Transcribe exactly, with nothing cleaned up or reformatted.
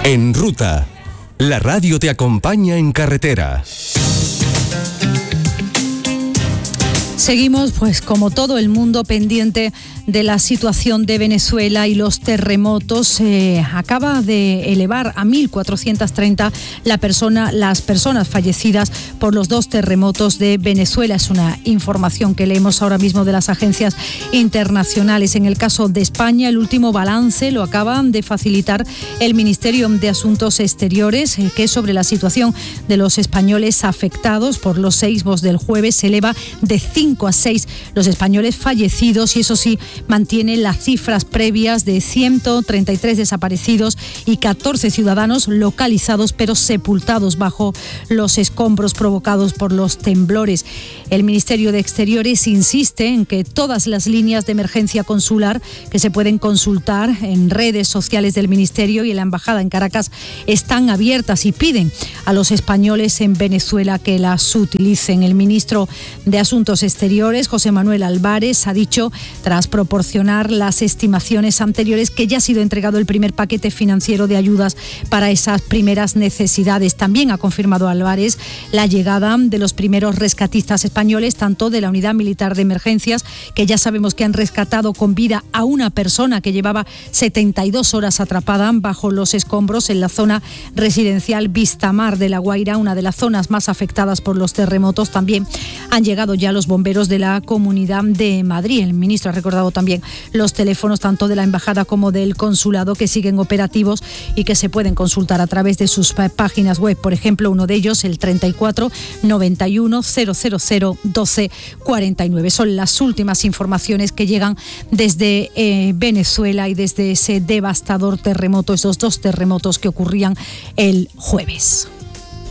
En Ruta, la radio te acompaña en carretera. Seguimos, pues como todo el mundo, pendiente de la situación de Venezuela y los terremotos. Eh, acaba de elevar a mil cuatrocientos treinta la persona, las personas fallecidas por los dos terremotos de Venezuela. Es una información que leemos ahora mismo de las agencias internacionales. En el caso de España, el último balance lo acaban de facilitar el Ministerio de Asuntos Exteriores, eh, que sobre la situación de los españoles afectados por los seísmos del jueves se eleva de cinco a seis los españoles fallecidos, y eso sí, mantiene las cifras previas de ciento treinta y tres desaparecidos y catorce ciudadanos localizados pero sepultados bajo los escombros provocados por los temblores. El Ministerio de Exteriores insiste en que todas las líneas de emergencia consular que se pueden consultar en redes sociales del Ministerio y en la Embajada en Caracas están abiertas, y piden a los españoles en Venezuela que las utilicen. El ministro de Asuntos Exteriores, José Manuel Álvarez, ha dicho, tras proporcionar las estimaciones anteriores, que ya ha sido entregado el primer paquete financiero de ayudas para esas primeras necesidades. También ha confirmado Álvarez la llegada de los primeros rescatistas españoles, tanto de la Unidad Militar de Emergencias, que ya sabemos que han rescatado con vida a una persona que llevaba setenta y dos horas atrapada bajo los escombros en la zona residencial Vistamar de La Guaira, una de las zonas más afectadas por los terremotos. También han llegado ya los bomberos de la Comunidad de Madrid. El ministro ha recordado también los teléfonos tanto de la embajada como del consulado, que siguen operativos y que se pueden consultar a través de sus páginas web. Por ejemplo, uno de ellos, el treinta y cuatro noventa y uno cero cero cero doce cuarenta y nueve. Son las últimas informaciones que llegan desde eh, Venezuela y desde ese devastador terremoto, esos dos terremotos que ocurrían el jueves.